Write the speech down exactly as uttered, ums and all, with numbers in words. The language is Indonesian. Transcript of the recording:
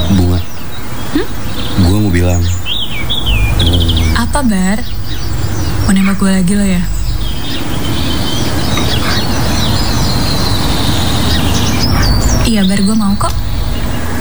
Bunga. Hmm? Gue mau bilang. Um, Apa, Bar? Mau nembak gue lagi lo ya? Iya, Bar, gue mau kok.